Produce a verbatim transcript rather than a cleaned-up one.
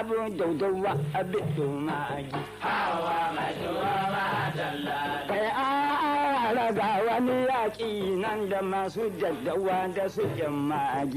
babu daudawa a bido magi. Hawa mai tuwa madalla. Kai a raga wani yaƙi nan da masu jaddawa da su magi.